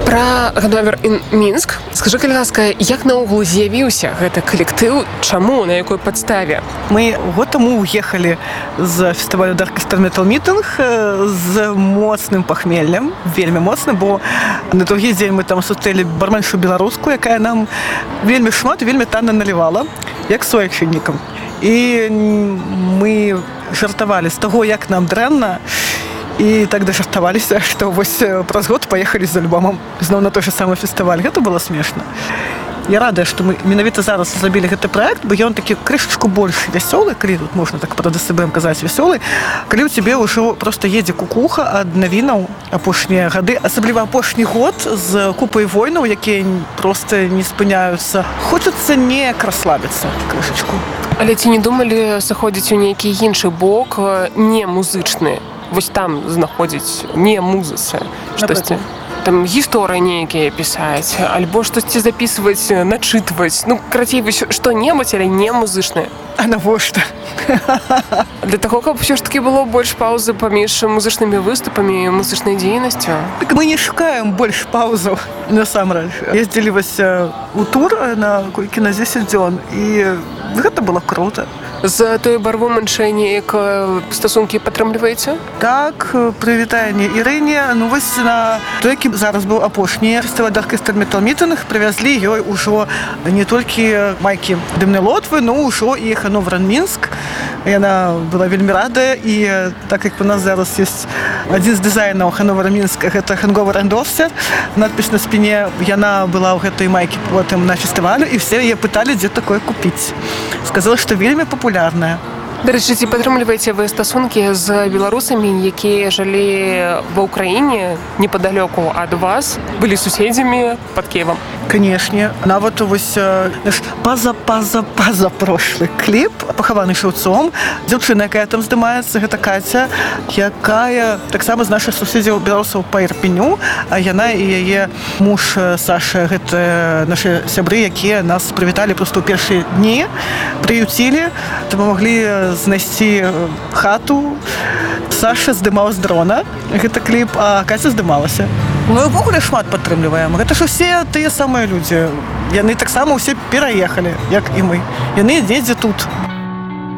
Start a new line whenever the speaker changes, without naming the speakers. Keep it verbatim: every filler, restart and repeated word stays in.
Пра Ганновер і Мінск. Скажы, калі ласка, як наогул з'явіўся гэты калектыў, чаму, на якой падставе?
Мы год таму уехалі з фестывалю Dark Star Metal Meeting з моцным пахмеллем, вельмі моцна, бо на другі дзень мы там сустрэлі барменшу беларуску, якая нам вельмі шмат, вельмі танна налівала, як суайчыннікам. І мы жартавалі з таго, як нам дрэнна, і так дажартаваліся, што вось праз год паехалі з альбомам зноў на той же самы фестываль. Гэта было смешна. Я радая, што мы менавіта зараз зрабілі гэты праект, бо ён такі крышачку больш вясёлы, калі тут можна так пра ДСБ казаць вясёлы, калі ў цябе ўжо проста едзе кукуха ад навінаў апошнія гады, асабліва апошні год з купай войнаў, якія проста не спыняюцца. Хочацца неяк расслабіцца крышачку.
Але ці не думалі заходзіць у нейкі іншы бок, не музычны? Вось там знаходзіць не музыцы, штосьці там гісторыі нейкія пісаць, альбо штосьці запісваць, начытваць, ну, карацей, вось што-небудзь, але не музычнае.
А навошта?
Для таго, каб ўсё ж такі было больш паўзы паміж музычнымі выступамі і музычнай дзейнасцю.
Так мы не шукаем больш паўзаў, насамрэч. Ездзілі вось у тур на колькі на дзесяць дзён, і гэта было круто.
З той барву-маншэй неяк стасункі падтрымліваеце?
Так, прывітанне Ірыне. Ну вось на той, які зараз быў апошні фестываль Dark Star Metal Meeting, прывязлі ёй ужо не толькі майкі дымнай лотвы, но ўжо і Ганновер і Мінск. Яна была вельмі радая, і так як у нас зараз ёсць адзін з дызайнаў Ганновера Мінска, гэта Hangover Endorser. Надпіс на спіне, яна была ў гэтай майкі потым на фестывалю, і все яе пыталі, дзе такое купіць. Сказала, што вельмі папулярная.
Дарэчы, ці падтрымліваеце вы стасункі з беларусамі, якія жылі ва ўкраіне непадалёку ад вас, былі суседзямі пад Кіевам?
Канешне. Нават вось наш паза-паза-паза прошлы кліп, пахаваны шаўцом. Дзяўчына, якая там здымаецца, гэта Каця, якая таксама з нашых суседзяў беларусаў па Ірпеню, а яна і яе муж Саша, гэта нашы сябры, якія нас прывіталі проста ў першыя дні, прыюцілі, дапамаглі знайсці хату. Саша здымаў з дрона гэта кліп, а Каця здымалася. Мы ўвогуле шмат падтрымліваем. Гэта ж усе тыя самыя людзі. Яны таксама ўсе пераехалі, як і мы. Яны недзе тут.